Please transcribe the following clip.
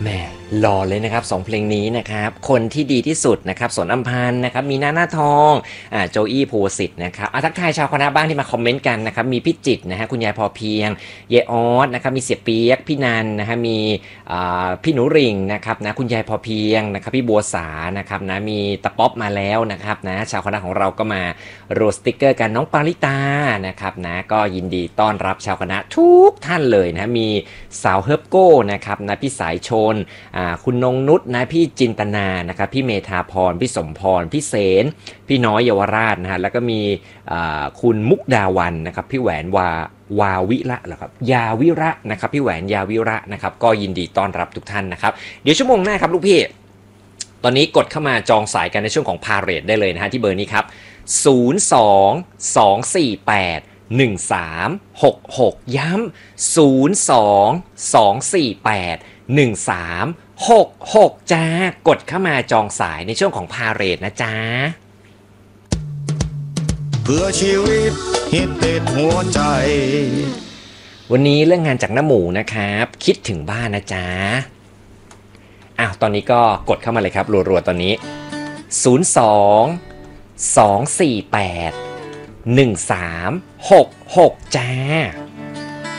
แหมหล่อเลยนะครับ2เพลงนี้นะครับคนที่ดีที่สุดนะครับสนอัมพันธ์นะครับมีหน้าทองโจอี้ภูสิทธิ์นะครับทักทายชาวคณะบ้างที่มาคอมเมนต์กันนะครับมีพี่จิตรนะฮะคุณยายพอเพียงเยออสนะครับมีเสียเปียกพี่นันนะฮะมีพี่หนูริ่งนะครับนะคุณยายพอเพียงนะครับพี่บัวสานะครับนะมีตะป๊อปมาแล้วนะครับนะชาวคณะของเราก็มาโรสติกเกอร์กันน้องปาริตานะครับนะก็ยินดีต้อนรับชาวคณะทุกท่านเลยนะมีสาวเฮิร์บโก้นะครับนะพี่สายชนคุณนงนุชนะพี่จินตนานะครับพี่เมธาพรพี่สมพรพี่เสนพี่น้อยเยาวราชนะฮะแล้วก็มีคุณมุกดาวันนะครับพี่แหวนวาวิระเหรอครับยาวิระนะครับพี่แหวนยาวิระนะครับก็ยินดีต้อนรับทุกท่านนะครับเดี๋ยวชั่วโมงหน้าครับลูกพี่ตอนนี้กดเข้ามาจองสายกันในช่วงของพาเรดได้เลยนะฮะที่เบอร์นี้ครับ02248 1366ย้ำ02248 1366จ้ากดเข้ามาจองสายในช่วงของพาเรดนะจ๊ะเพื่อชีวิตฮิตติดหัวใจวันนี้เรื่องงานจากน้าหมูนะครับคิดถึงบ้านนะจ๊ะตอนนี้ก็กดเข้ามาเลยครับรัวๆตอนนี้02 248 1366จ้า